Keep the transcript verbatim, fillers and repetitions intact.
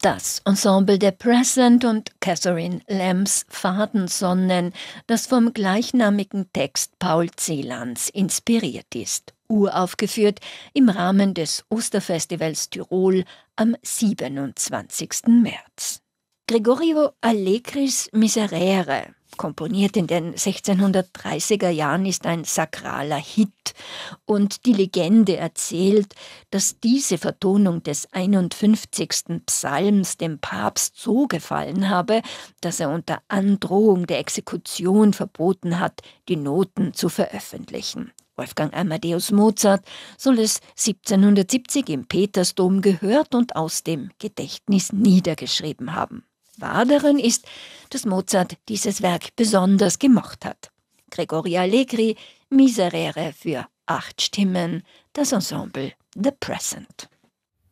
Das Ensemble The Present und Catherine Lambs Fadensonnen, das vom gleichnamigen Text Paul Celans inspiriert ist. Uraufgeführt im Rahmen des Osterfestivals Tirol am siebenundzwanzigsten März. Gregorio Allegris Miserere, komponiert in den sechzehnhundertdreißiger Jahren, ist ein sakraler Hit, und die Legende erzählt, dass diese Vertonung des einundfünfzigsten Psalms dem Papst so gefallen habe, dass er unter Androhung der Exekution verboten hat, die Noten zu veröffentlichen. Wolfgang Amadeus Mozart soll es siebzehnhundertsiebzig im Petersdom gehört und aus dem Gedächtnis niedergeschrieben haben. Wahr daran ist, dass Mozart dieses Werk besonders gemocht hat. Gregorio Allegri, Miserere für acht Stimmen, das Ensemble The Present.